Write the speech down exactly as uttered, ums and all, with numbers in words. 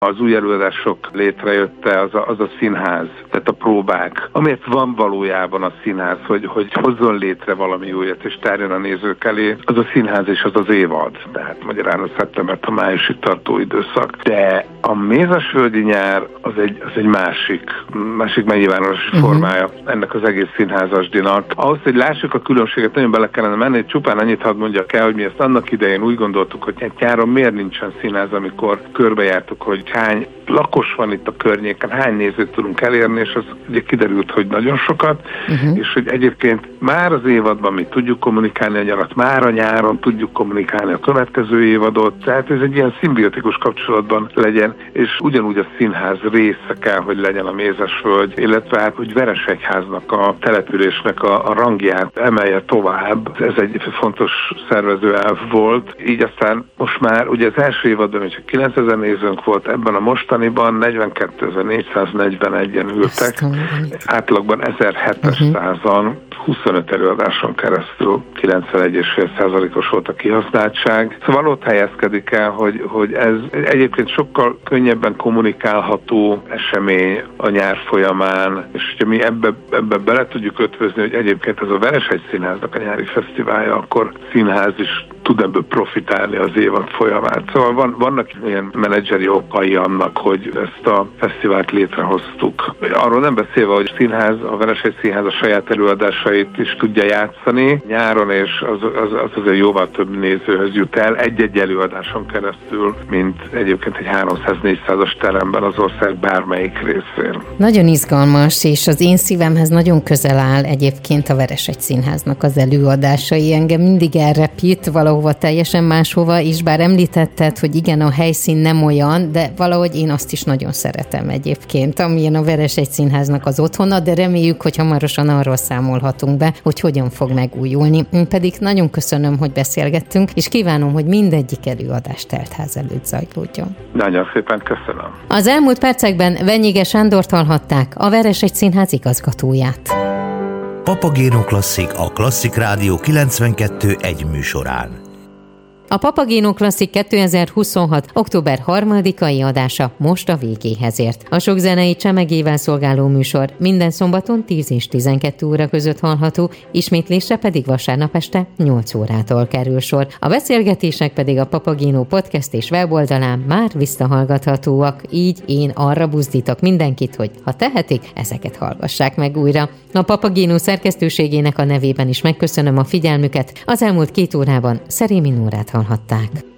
Az új előadások létrejötte az a, az a színház, tehát a próbák, amelyet van valójában a színház, hogy, hogy hozzon létre valami újat, és tárjon a nézők elé. Az a színház és az az évad, tehát magyarán a szeptembertől májusig tartó időszak. De a Mézesvölgyi nyár az egy, az egy másik, másik megnyilvánulási uh-huh. formája ennek az egész színházasdinak. Ahhoz, hogy lássuk a különbséget, nagyon bele kellene menni, csupán annyit hadd mondjak el, hogy mi ezt annak idején úgy gondoltuk, hogy egy nyáron miért nincsen színház, amikor körbejártuk, hogy hány lakos van itt a környéken, hány nézőt tudunk elérni, és az ugye kiderült, hogy nagyon sokat, uh-huh. és hogy egyébként már az évadban mi tudjuk kommunikálni a nyarat, már a nyáron tudjuk kommunikálni a következő évadot, tehát ez egy ilyen szimbiotikus kapcsolatban legyen, és ugyanúgy a színház része kell, hogy legyen a Mézesvölgy, illetve hát, hogy Veresegyháznak a településnek a, a rangját emelje tovább. Ez egy fontos szervezőelv volt. Így aztán most már ugye az első évadban csak kilencezer nézőnk volt, ebben a mostaniban negyvenkétezer-négyszáznegyvenegyen ültek, átlagban ezerhétszázan, uh-huh. huszonöt előadáson keresztül kilencvenegy egész öt százalékos volt a kihasználtság. Szóval ott helyezkedik el, hogy, hogy ez egyébként sokkal könnyebben kommunikálható esemény a nyár folyamán, és hogyha mi ebbe, ebbe bele tudjuk ötvözni, hogy egyébként ez a Veresegy Színháznak a nyári fesztiválja, akkor színház is tud ebből profitálni az évad folyamán. Szóval van, vannak ilyen menedzseri okai annak, hogy ezt a fesztivált létrehoztuk. Arról nem beszélve, hogy a színház, a Veresegy Színház a saját előadásait is tudja játszani nyáron, és az, az, az azért jóval több nézőhöz jut el egy-egy előadáson keresztül, mint egyébként egy háromszáz-négyszázas teremben az ország bármelyik részén. Nagyon izgalmas, és az én szívemhez nagyon közel áll egyébként a Veresegy Színháznak az előadásai. Engem mindig elrepít valahova teljesen máshova, és bár említetted, hogy igen, a helyszín nem olyan, de valahogy én azt is nagyon szeretem egyébként, amilyen a Veresegy Színháznak az otthona, de reméljük, hogy hamarosan arról számolhatunk be, hogy hogyan fog megújulni. Én pedig nagyon köszönöm, hogy beszélgettünk, és kívánom, hogy mindegyik előadás teltház előtt zajlódjon. Nagyon szépen köszönöm. Az elmúlt percekben Venyige Sándort hallhatták, a Veresegy Színház igazgatóját. Papagéno Klasszik, a Klasszik Rádió kilencvenkettő egy műsorán. A Papagéno Klasszik kétezer-huszonhat. október harmadikai adása most a végéhez ért. A sok zenei csemegével szolgáló műsor minden szombaton tíz és tizenkettő óra között hallható, ismétlésre pedig vasárnap este nyolc órától kerül sor. A beszélgetések pedig a Papagéno podcast és weboldalán már visszahallgathatóak, így én arra buzdítok mindenkit, hogy ha tehetik, ezeket hallgassák meg újra. A Papagéno szerkesztőségének a nevében is megköszönöm a figyelmüket. Az elmúlt két órában Szerémi Nórát hallhatták.